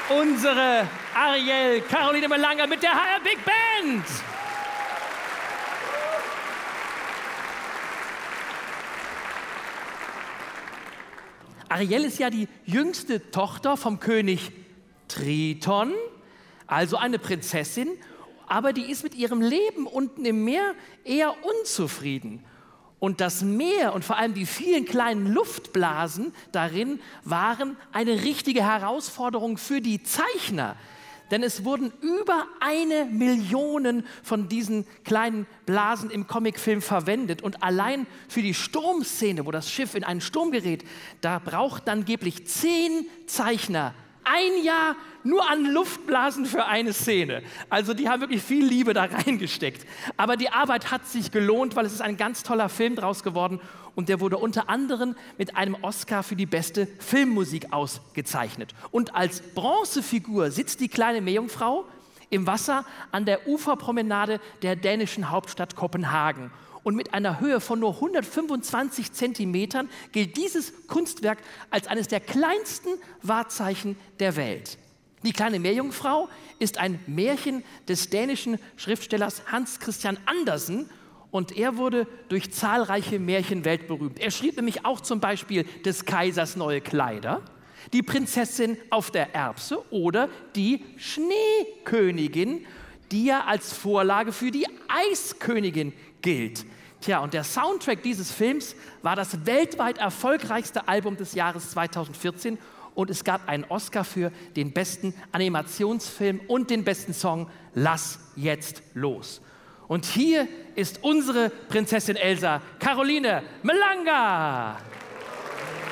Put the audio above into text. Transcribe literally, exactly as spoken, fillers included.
unsere Ariel Caroline Melanger mit der H R Big Band. Ariel ist ja die jüngste Tochter vom König Triton, also eine Prinzessin, aber die ist mit ihrem Leben unten im Meer eher unzufrieden. Und das Meer und vor allem die vielen kleinen Luftblasen darin waren eine richtige Herausforderung für die Zeichner. Denn es wurden über eine Million von diesen kleinen Blasen im Comicfilm verwendet. Und allein für die Sturmszene, wo das Schiff in einen Sturm gerät, da brauchten angeblich zehn Zeichner ein Jahr nur an Luftblasen für eine Szene. Also die haben wirklich viel Liebe da reingesteckt. Aber die Arbeit hat sich gelohnt, weil es ist ein ganz toller Film draus geworden. Und der wurde unter anderem mit einem Oscar für die beste Filmmusik ausgezeichnet. Und als Bronzefigur sitzt die kleine Meerjungfrau im Wasser an der Uferpromenade der dänischen Hauptstadt Kopenhagen. Und mit einer Höhe von nur hundertfünfundzwanzig Zentimetern gilt dieses Kunstwerk als eines der kleinsten Wahrzeichen der Welt. Die kleine Meerjungfrau ist ein Märchen des dänischen Schriftstellers Hans Christian Andersen und er wurde durch zahlreiche Märchen weltberühmt. Er schrieb nämlich auch zum Beispiel des Kaisers neue Kleider, die Prinzessin auf der Erbse oder die Schneekönigin, die ja als Vorlage für die Eiskönigin gilt. Tja, und der Soundtrack dieses Films war das weltweit erfolgreichste Album des Jahres zweitausendvierzehn und es gab einen Oscar für den besten Animationsfilm und den besten Song Lass jetzt los. Und hier ist unsere Prinzessin Elsa, Caroline Melanger.